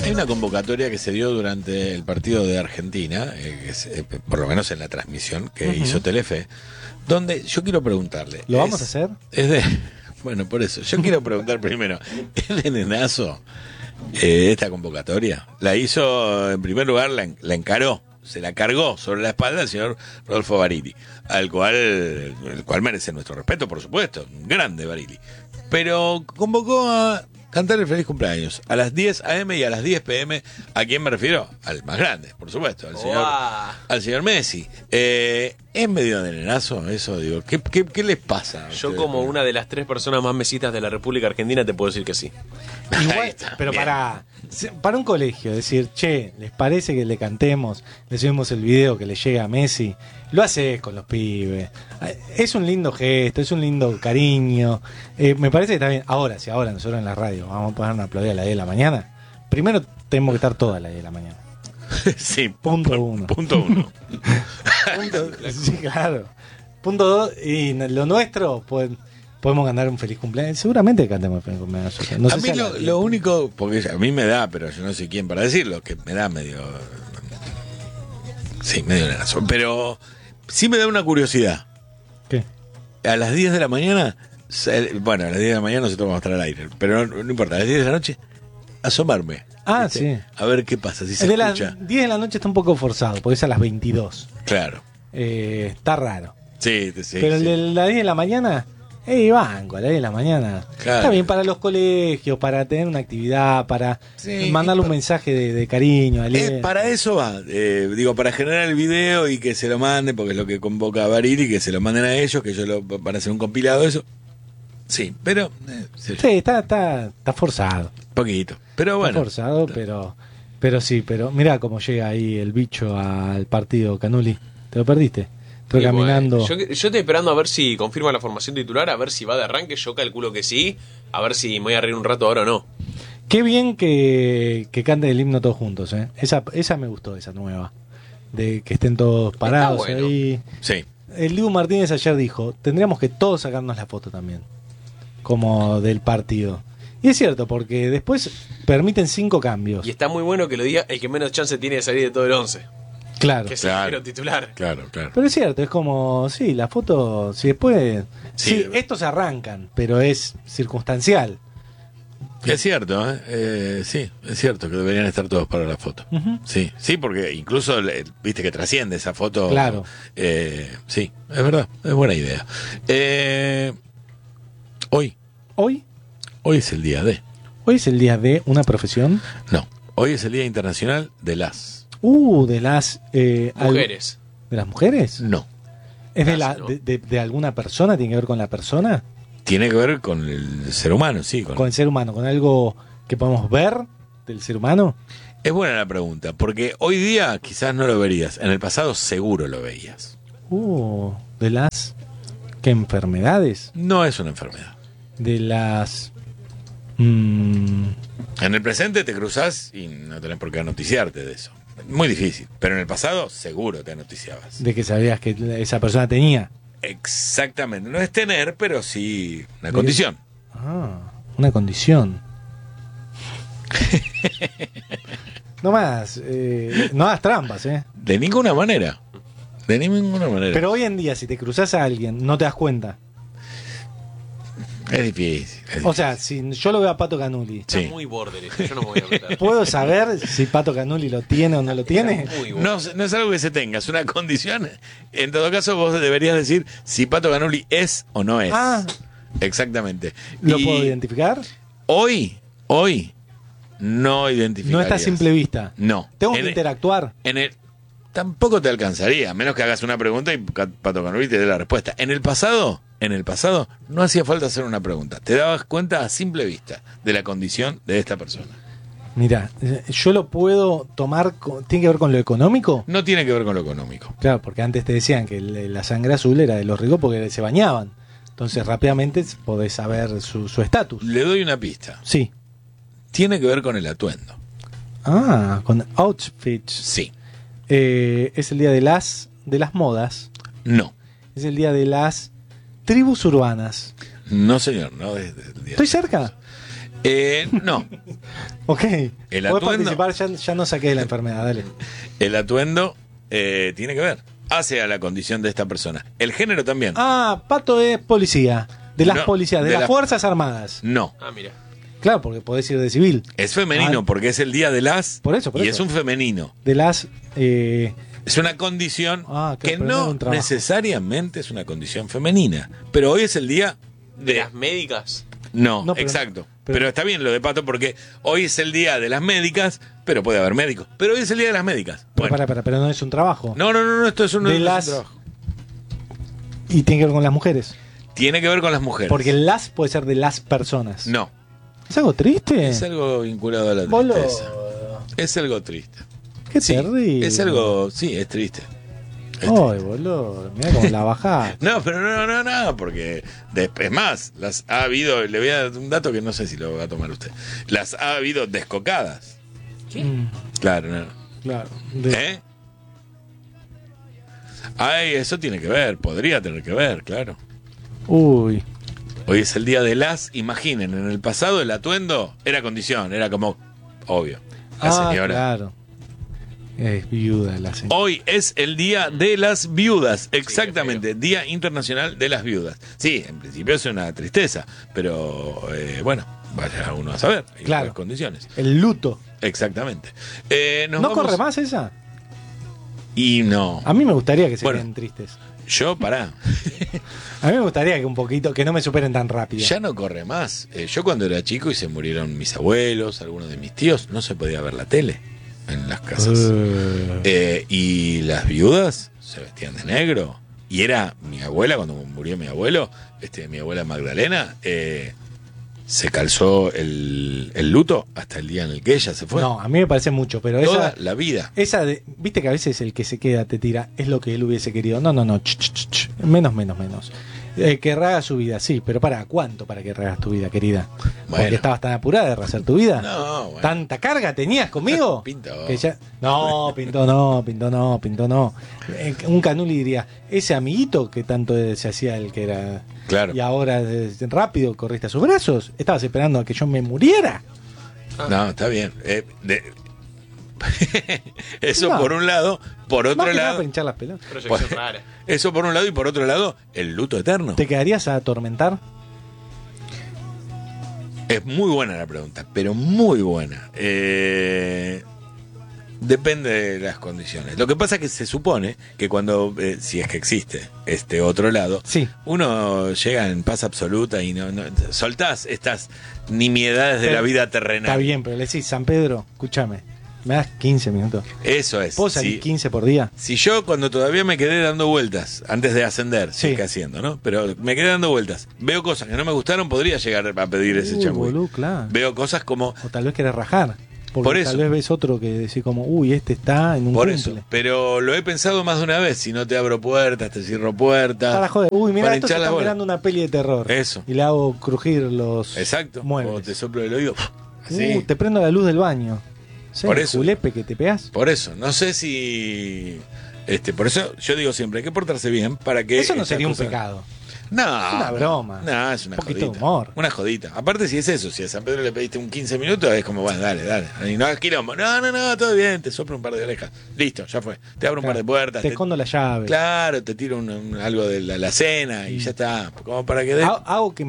Hay una convocatoria que se dio durante el partido de Argentina, por lo menos en la transmisión que hizo Telefe, donde yo quiero preguntarle. ¿Lo vamos a hacer? Bueno, por eso. Yo quiero preguntar primero, ¿es de nenazo esta convocatoria? La hizo, en primer lugar, la encaró, se la cargó sobre la espalda el señor Rodolfo Barili, el cual merece nuestro respeto, por supuesto, un grande Barili. Pero convocó a cantar el feliz cumpleaños a las 10 a.m. y a las 10 p.m. ¿A quién me refiero? Al más grande, por supuesto, al señor Messi. ¿Es medio de nenazo eso? Digo, ¿qué les pasa? Yo, como una de las 3 personas más mesistas de la República Argentina, te puedo decir que sí. Igual, pero para un colegio, decir, che, ¿les parece que le cantemos? Le subimos el video que le llega a Messi. Lo haces con los pibes. Es un lindo gesto, es un lindo cariño. Me parece que está bien. Ahora, si ahora nosotros en la radio vamos a poner una aplaudida a las 10 de la mañana, primero tenemos que estar todas a las 10 de la mañana. Sí, punto uno. Sí, claro. Punto 2, y lo nuestro, pues, podemos ganar un feliz cumpleaños. Seguramente cantemos feliz cumpleaños. No a mí lo único, porque a mí me da, pero yo no sé quién para decirlo, que me da medio... Sí, medio nenazo. Pero sí me da una curiosidad. ¿Qué? A las 10 de la mañana, bueno, a las 10 de la mañana nosotros vamos a estar al aire, pero no importa, a las 10 de la noche, asomarme. Sí. A ver qué pasa, si se de escucha. Las 10 de la noche está un poco forzado, porque es a las 22. Claro. Está raro. Sí. Pero el de las 10 de la mañana, banco, a las 10 de la mañana. Claro. Está bien para los colegios, para tener una actividad, para mandarle un mensaje de cariño. Para eso va, para generar el video y que se lo manden, porque es lo que convoca a Barili, que se lo manden a ellos, que ellos van a hacer un compilado de eso. Sí, pero... sí, está forzado. Poquito, pero bueno. Está forzado, pero sí, pero mirá cómo llega ahí el bicho al partido, Canuli. ¿Te lo perdiste? Estoy caminando. Yo estoy esperando a ver si confirma la formación titular, a ver si va de arranque. Yo calculo que sí, a ver si me voy a reír un rato ahora o no. Qué bien que cante el himno todos juntos, ¿eh? Esa me gustó, esa nueva. De que estén todos parados ahí. Sí. El Dibu Martínez ayer dijo, tendríamos que todos sacarnos la foto también, como del partido. Y es cierto, porque después permiten 5 cambios. Y está muy bueno que lo diga el que menos chance tiene de salir de todo el 11. Claro. Que es el arquero titular. Claro. Pero es cierto, es como, sí, la foto, si después... Sí, estos arrancan, pero es circunstancial. Es cierto, sí, es cierto que deberían estar todos para la foto. Uh-huh. Sí, porque incluso, viste que trasciende esa foto. Claro. Sí, es verdad, es buena idea. Hoy es el día de... ¿Hoy es el día de una profesión? No, hoy es el Día Internacional de las... de las... mujeres. ¿De las mujeres? No. ¿Es de alguna persona? ¿Tiene que ver con la persona? Tiene que ver con el ser humano, sí. Con el ser humano, con algo que podemos ver del ser humano. Es buena la pregunta, porque hoy día quizás no lo verías, en el pasado seguro lo veías. ¿De las... qué enfermedades? No es una enfermedad. De las... En el presente te cruzás y no tenés por qué noticiarte de eso. Muy difícil, pero en el pasado seguro te noticiabas. De que sabías que esa persona tenía. Exactamente, no es tener, pero sí una condición. Una condición. No más, no hagas trampas, De ninguna manera. Pero hoy en día, si te cruzas a alguien, no te das cuenta. Es difícil. O sea, si yo lo veo a Pato Canuli, sí. Está muy border esto, yo no me voy a meter. ¿Puedo saber si Pato Canuli lo tiene o no lo tiene? No es algo que se tenga, es una condición. En todo caso, vos deberías decir si Pato Canuli es o no es. Exactamente. ¿Lo puedo identificar? Hoy no identificarías. No está a simple vista. No. Tengo que interactuar. Tampoco te alcanzaría, a menos que hagas una pregunta y Pato Canuli te dé la respuesta. En el pasado no hacía falta hacer una pregunta. Te dabas cuenta a simple vista de la condición de esta persona. Mira, yo lo puedo tomar... ¿Tiene que ver con lo económico? No tiene que ver con lo económico. Claro, porque antes te decían que la sangre azul era de los ricos porque se bañaban. Entonces rápidamente podés saber su estatus. Le doy una pista. Sí. Tiene que ver con el atuendo. Con outfits. Sí. Es el día de las modas. No. Es el día de las tribus urbanas. No, señor, no es el día. ¿Estoy cerca? No. Ok. El Podés atuendo- participar, ya no saqué de la enfermedad, dale. El atuendo tiene que ver. Hace a la condición de esta persona. El género también. Ah, Pato es policía. De las No, policías, de de las la- Fuerzas Armadas. No. Ah, mira. Claro, porque podés ir de civil. Es femenino Ah. porque es el día de las. Por eso. Y es un femenino. De las. Es una condición Ah, que claro, pero no no era un trabajo. necesariamente es una condición femenina. Pero hoy es el día De de. las médicas. No, No, pero- exacto. pero- Pero está bien lo de Pato porque hoy es el día de las médicas, pero puede haber médicos. Pero hoy es el día de las médicas. Pero, Bueno. pero no es un trabajo. No, esto es un, De no es un las- trabajo. Y tiene que ver con las mujeres. Tiene que ver con las mujeres. Porque las puede ser de las personas. No, ¿Es algo triste? es algo vinculado a la Boludo. tristeza. Es algo triste. Qué Sí, terrible. es algo, sí, es triste. Es Ay, boludo. Mirá cómo la bajás. No, pero no, porque es más, las ha habido, le voy a dar un dato que no sé si lo va a tomar usted. Las ha habido descocadas. Claro, no. Claro. ¿Eh? Ay, eso tiene que ver, podría tener que ver, claro. Uy. Hoy es el día de las, imaginen, en el pasado el atuendo era condición, era como, obvio, la señora. Claro. Es viuda la señora. Hoy es el día de las viudas, exactamente, Día Internacional de las Viudas. Sí, en principio es una tristeza, pero bueno, vaya uno a saber, en Claro. las condiciones. El luto. Exactamente. Nos ¿No vamos- corre más esa? Y no, A mí me gustaría que se Bueno. queden tristes. yo pará, A mí me gustaría que un poquito, que no me superen tan rápido. ya no corre más. Yo cuando era chico y se murieron mis abuelos, algunos de mis tíos, no se podía ver la tele en las casas. Y las viudas se vestían de negro. Y era mi abuela, cuando murió mi abuelo, mi abuela Magdalena, se calzó el luto hasta el día en el que ella se fue. No, a mí me parece mucho, pero Toda esa, la vida. esa de, viste que a veces el que se queda te tira, es lo que él hubiese querido. No, menos. Que rehagas su vida, sí, pero ¿para cuánto para que rehagas tu vida, querida? Bueno. Porque estabas tan apurada de rehacer tu vida. No, bueno. ¿Tanta carga tenías conmigo? Pintó. Que ya... No, pintó no. Un Canuli diría, ese amiguito que tanto se hacía el que era... Claro. Y ahora rápido corriste a sus brazos. Estabas esperando a que yo me muriera. No, está bien. Eso No. por un lado. Por Más otro que nada lado. para hinchar las pelotas. Proyección Por- rara. Eso por un lado y por otro lado, el luto eterno. ¿Te quedarías a atormentar? Es muy buena la pregunta, pero muy buena. Depende de las condiciones. Lo que pasa es que se supone que cuando, si es que existe este otro lado, Sí. uno llega en paz absoluta y no soltás estas nimiedades de Pero- la vida terrenal. Está bien, pero le decís, San Pedro, escúchame, me das 15 minutos. Eso es. ¿Puedo salir Si, 15 por día? si yo cuando todavía me quedé dando vueltas, antes de ascender, Sí. sigue haciendo, ¿no? Pero me quedé dando vueltas, veo cosas que no me gustaron, podría llegar a pedir ese Uy, changüí. boludo, claro. Veo cosas como... O tal vez querés rajar. Porque Por eso. tal vez ves otro que decís como, uy, este está en un Por cumple. eso, pero lo he pensado más de una vez. Si no te abro puertas, te cierro puertas. Para joder, uy, mira, para esto se hinchar las está bolas. mirando una peli de terror. Eso. Y le hago crujir los Exacto. muebles. O te soplo el oído. Así. Te prendo la luz del baño. ¿Sí? Por el eso. julepe que te pegás. Por eso, no sé si. Por eso yo digo siempre, hay que portarse bien para que. Eso no estas sería un cosas- pecado. No. Es una broma. No, es una Un poquito jodita. de humor. Una jodita. Aparte, si es eso, si a San Pedro le pediste un 15 minutos, es como, bueno, dale. Y no hagas quilombo. No, todo bien, te soplo un par de orejas. Listo, ya fue. Te abro un par de puertas. Te escondo la llave. Claro, te tiro algo de la cena y ya está. Como para que dé. Hago que